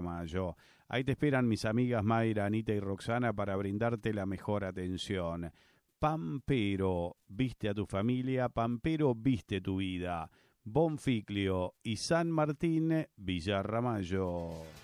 Ramallo. Ahí te esperan mis amigas Mayra, Anita y Roxana para brindarte la mejor atención. Pampero, viste a tu familia, Pampero, viste tu vida. Bonficlio y San Martín, Villa Ramallo.